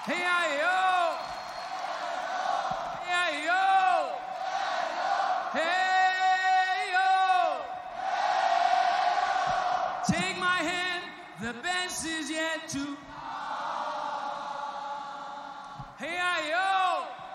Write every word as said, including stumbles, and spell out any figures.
Hey, I, yo. Hey, I, yo. Hey, yo. Take my hand, the best is yet to. Hey, I, yo.